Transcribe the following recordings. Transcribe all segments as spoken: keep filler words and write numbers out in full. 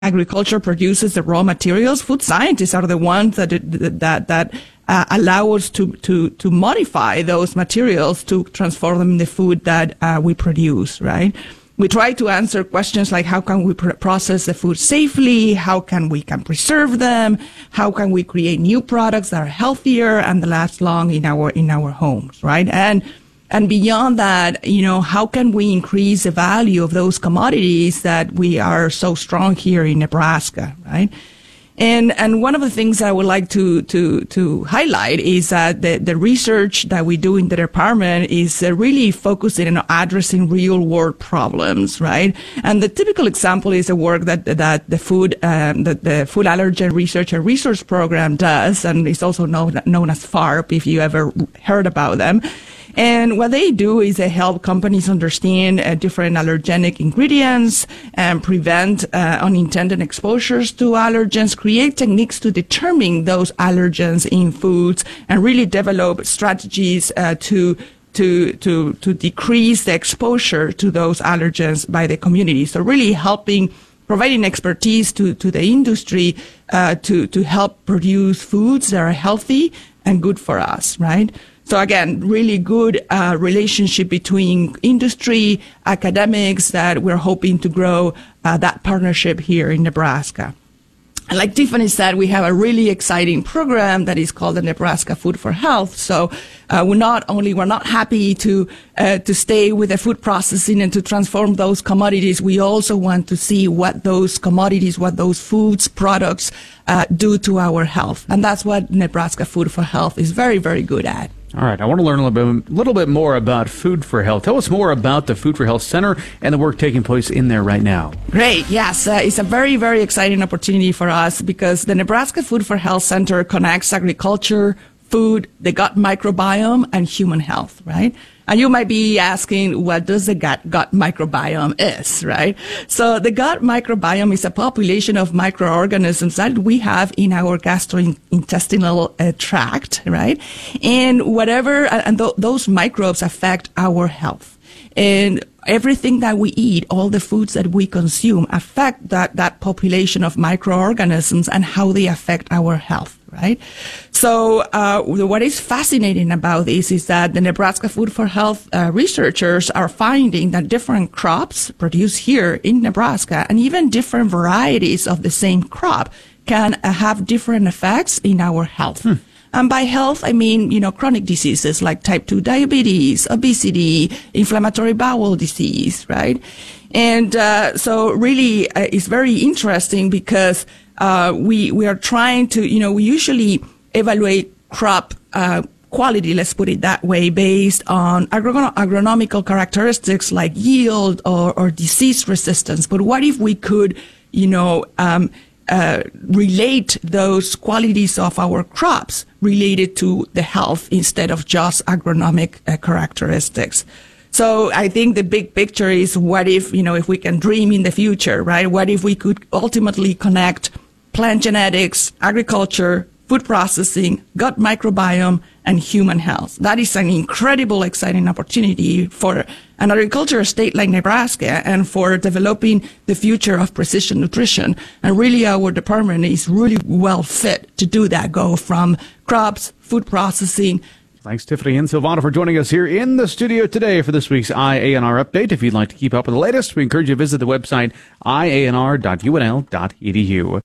agriculture produces the raw materials. Food scientists are the ones that that that uh, allow us to to to modify those materials to transform them in the food that uh, we produce. Right? We try to answer questions like how can we pr- process the food safely? How can we can preserve them? How can we create new products that are healthier and last long in our in our homes? Right? And And beyond that, you know, how can we increase the value of those commodities that we are so strong here in Nebraska, right? And and one of the things I would like to to to highlight is that the the research that we do in the department is uh, really focusing on addressing real world problems, right? And the typical example is the work that that the food um, that the Food Allergen Research and Resource Program does, and it's also known known as FARP if you ever heard about them. And what they do is they help companies understand uh, different allergenic ingredients and prevent uh, unintended exposures to allergens, create techniques to determine those allergens in foods, and really develop strategies uh, to to to to decrease the exposure to those allergens by the community. So really helping, providing expertise to to the industry uh, to to help produce foods that are healthy and good for us, right? So again, really good uh, relationship between industry, academics, that we're hoping to grow uh, that partnership here in Nebraska. And like Tiffany said, we have a really exciting program that is called the Nebraska Food for Health. So uh, we're not only we're not happy to uh, to stay with the food processing and to transform those commodities. We also want to see what those commodities, what those foods products uh, do to our health, and that's what Nebraska Food for Health is very, very good at. All right, I want to learn a little bit, little bit more about Food for Health. Tell us more about the Food for Health Center and the work taking place in there right now. Great, yes. Uh, it's a very, very exciting opportunity for us because the Nebraska Food for Health Center connects agriculture, food, the gut microbiome, and human health, right? And you might be asking, what does the gut, gut microbiome is, right? So the gut microbiome is a population of microorganisms that we have in our gastrointestinal uh, tract, right? And whatever, and th- those microbes affect our health. And everything that we eat, all the foods that we consume affect that, that population of microorganisms and how they affect our health. Right? So, uh, what is fascinating about this is that the Nebraska Food for Health uh, researchers are finding that different crops produced here in Nebraska and even different varieties of the same crop can uh, have different effects in our health. Hmm. And by health, I mean, you know, chronic diseases like type two diabetes, obesity, inflammatory bowel disease, right? And, uh, so really, uh, it's very interesting because Uh, we, we are trying to, you know, we usually evaluate crop, uh, quality, let's put it that way, based on agron- agronomical characteristics like yield or, or disease resistance. But what if we could, you know, um, uh, relate those qualities of our crops related to the health instead of just agronomic uh, characteristics? So I think the big picture is what if, you know, if we can dream in the future, right? What if we could ultimately connect plant genetics, agriculture, food processing, gut microbiome, and human health? That is an incredible, exciting opportunity for an agricultural state like Nebraska and for developing the future of precision nutrition. And really, our department is really well fit to do that, go from crops, food processing. Thanks, Tiffany and Silvana, for joining us here in the studio today for this week's I A N R update. If you'd like to keep up with the latest, we encourage you to visit the website I A N R dot U N L dot E D U.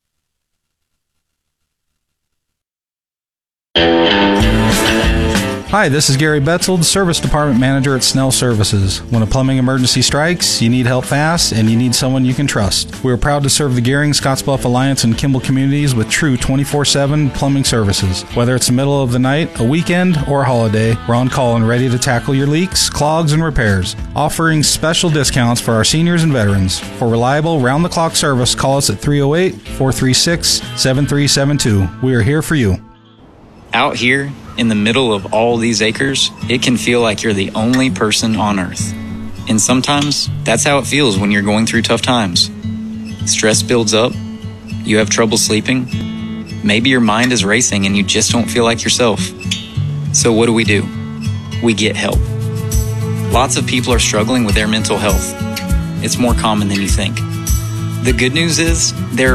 Hi, this is Gary Betzold, Service Department Manager at Snell Services. When a plumbing emergency strikes, you need help fast, and you need someone you can trust. We are proud to serve the Gehring, Scottsbluff Alliance, and Kimball communities with true twenty-four seven plumbing services. Whether it's the middle of the night, a weekend, or a holiday, we're on call and ready to tackle your leaks, clogs, and repairs. Offering special discounts for our seniors and veterans. For reliable, round-the-clock service, call us at three oh eight, four three six, seven three seven two. We are here for you. Out here, in the middle of all these acres, it can feel like you're the only person on Earth. And sometimes, that's how it feels when you're going through tough times. Stress builds up, you have trouble sleeping, maybe your mind is racing and you just don't feel like yourself. So what do we do? We get help. Lots of people are struggling with their mental health. It's more common than you think. The good news is there